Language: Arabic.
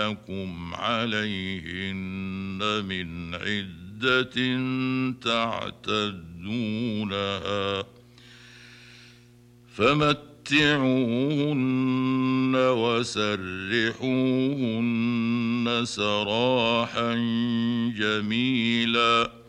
لكم عليهن من عدة تعتدونها فمتعوهن وسرحوهن سراحا جميلا